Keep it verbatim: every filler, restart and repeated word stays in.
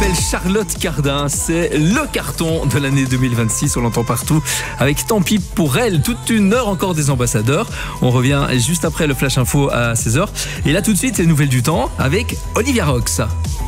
s'appelle Charlotte Cardin. C'est le carton de l'année deux mille vingt-six. On l'entend partout avec Tant pis pour elle. Toute une heure encore des ambassadeurs. On revient juste après le Flash Info à seize heures. Et là tout de suite, les nouvelles du temps avec Olivia Rox.